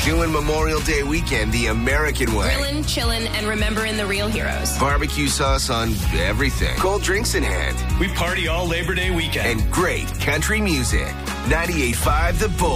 Doing Memorial Day weekend the American way. Grillin', chillin', and remembering the real heroes. Barbecue sauce on everything. Cold drinks in hand. We party all Labor Day weekend. And great country music. 98.5 The Bull.